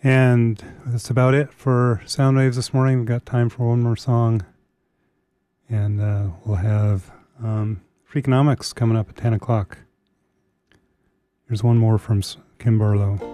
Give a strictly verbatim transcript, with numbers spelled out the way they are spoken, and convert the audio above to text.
And that's about it for Sound Waves this morning. We've got time for one more song. And uh, we'll have um, Freakonomics coming up at ten o'clock. Here's one more from Kim Barlow.